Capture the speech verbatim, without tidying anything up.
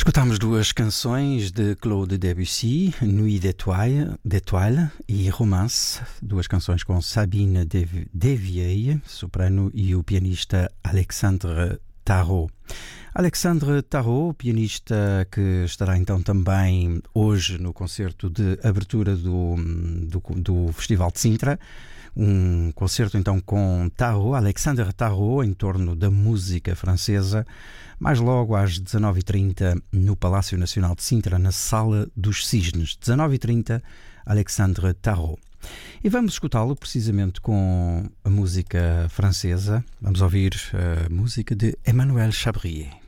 Escutámos duas canções de Claude Debussy, Nuit d'étoiles, d'étoiles e Romance, duas canções com Sabine Devieille, soprano, e o pianista Alexandre Tarot. Alexandre Tarot, pianista que estará então também hoje no concerto de abertura do, do, do Festival de Sintra. Um concerto então com Tarot, Alexandre Tarot, em torno da música francesa, mais logo às dezanove e trinta no Palácio Nacional de Sintra, na Sala dos Cisnes. dezanove e trinta, Alexandre Tarot. E vamos escutá-lo precisamente com a música francesa. Vamos ouvir a música de Emmanuel Chabrier.